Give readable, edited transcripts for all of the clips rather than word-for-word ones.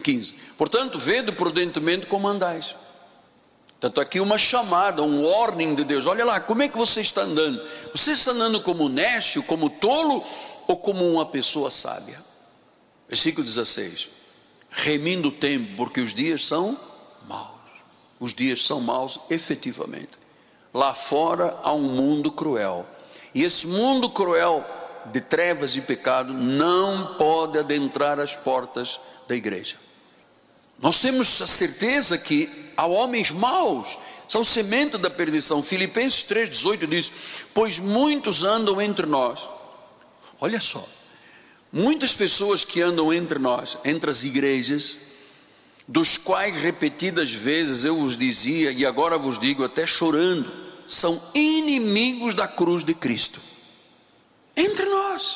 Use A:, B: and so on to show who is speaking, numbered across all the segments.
A: 15. Portanto, vede prudentemente como andais. Tanto aqui uma chamada, um warning de Deus. Olha lá, como é que você está andando? Você está andando como nécio, como tolo, ou como uma pessoa sábia? Versículo 16. Remindo o tempo, porque os dias são maus. Os dias são maus, efetivamente. Lá fora há um mundo cruel. E esse mundo cruel de trevas e pecado não pode adentrar as portas da igreja. Nós temos a certeza que há homens maus, são semente da perdição. Filipenses 3,18 diz: pois muitos andam entre nós. Olha só, muitas pessoas que andam entre nós, entre as igrejas, dos quais repetidas vezes eu vos dizia, e agora vos digo até chorando, são inimigos da cruz de Cristo. Entre nós,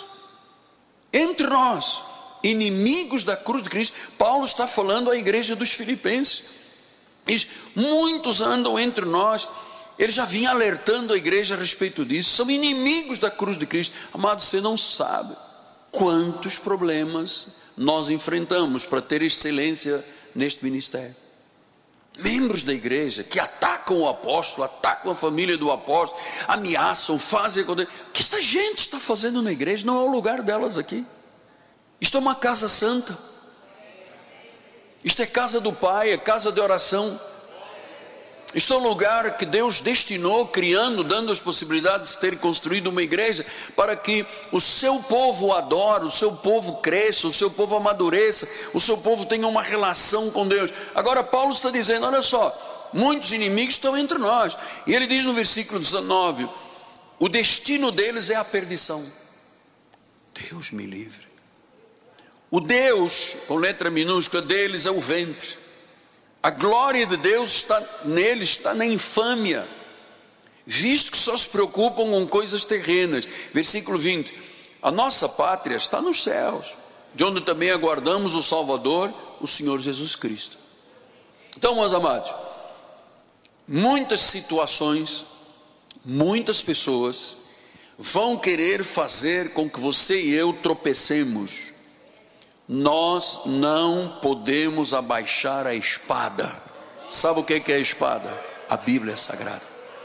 A: inimigos da cruz de Cristo. Paulo está falando à igreja dos Filipenses. Diz: muitos andam entre nós. Ele já vinha alertando a igreja a respeito disso. São inimigos da cruz de Cristo. Amado, você não sabe quantos problemas nós enfrentamos para ter excelência neste ministério. Membros da igreja que atacam o apóstolo, atacam a família do apóstolo, ameaçam, fazem. O que esta gente está fazendo na igreja? Não é o lugar delas aqui. Isto é uma casa santa. Isto é casa do Pai, é casa de oração. Isto é um lugar que Deus destinou, criando, dando as possibilidades de ter construído uma igreja para que o seu povo adore, o seu povo cresça, o seu povo amadureça, o seu povo tenha uma relação com Deus. Agora Paulo está dizendo: olha só, muitos inimigos estão entre nós. E ele diz no versículo 19: o destino deles é a perdição. Deus me livre. O Deus, com letra minúscula, deles é o ventre. A glória de Deus está neles, está na infâmia, visto que só se preocupam com coisas terrenas. Versículo 20: a nossa pátria está nos céus, de onde também aguardamos o Salvador, o Senhor Jesus Cristo. Então, meus amados, muitas situações, muitas pessoas vão querer fazer com que você e eu tropecemos. Nós não podemos abaixar a espada. Sabe o que é a espada? A Bíblia Sagrada.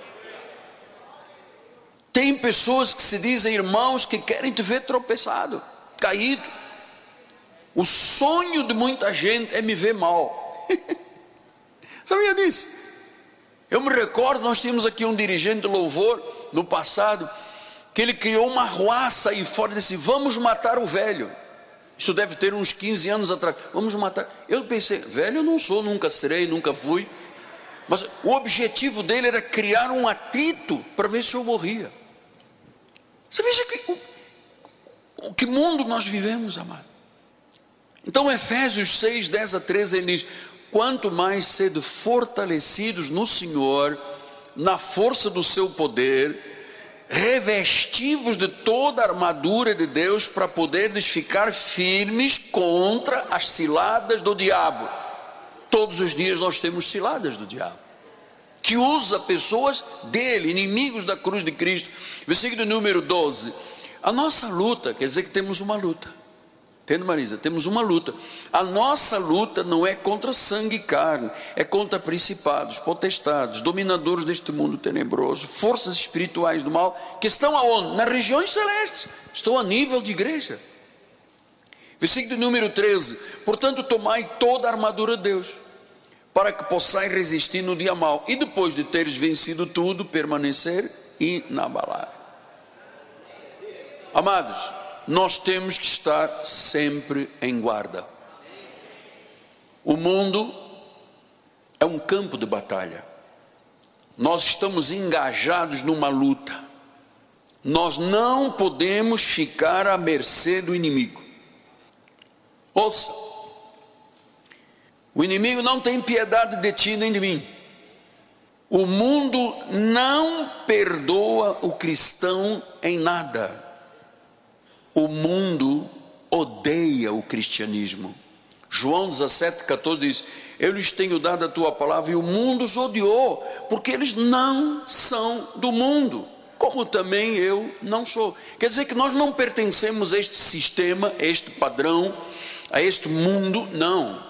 A: Tem pessoas que se dizem irmãos que querem te ver tropeçado, caído. O sonho de muita gente é me ver mal. Sabia disso? Eu me recordo, nós tínhamos aqui um dirigente de louvor no passado, que ele criou uma arruaça aí fora e disse: vamos matar o velho. Isso deve ter uns 15 anos atrás. Vamos matar. Eu pensei: velho eu não sou, nunca serei, nunca fui. Mas o objetivo dele era criar um atrito para ver se eu morria. Você veja que mundo nós vivemos, amado. Então Efésios 6, 10 a 13 ele diz: quanto mais sede fortalecidos no Senhor, na força do seu poder, revestivos de toda a armadura de Deus, para poderes ficar firmes contra as ciladas do diabo. Todos os dias nós temos ciladas do diabo, que usa pessoas dele, inimigos da cruz de Cristo. Versículo número 12: a nossa luta, quer dizer que temos uma luta. Entende, Marisa? Temos uma luta. A nossa luta não é contra sangue e carne, é contra principados, potestades, dominadores deste mundo tenebroso, forças espirituais do mal, que estão aonde? Nas regiões celestes. Estão a nível de igreja. Versículo número 13: portanto tomai toda a armadura de Deus, para que possais resistir no dia mau, e depois de teres vencido tudo, permanecer inabalável. Amados, nós temos que estar sempre em guarda. O mundo é um campo de batalha. Nós estamos engajados numa luta. Nós não podemos ficar à mercê do inimigo. Ouça, o inimigo não tem piedade de ti nem de mim. O mundo não perdoa o cristão em nada. O mundo odeia o cristianismo. João 17,14 diz: eu lhes tenho dado a tua palavra e o mundo os odiou, porque eles não são do mundo, como também eu não sou. Quer dizer que nós não pertencemos a este sistema, a este padrão, a este mundo, não.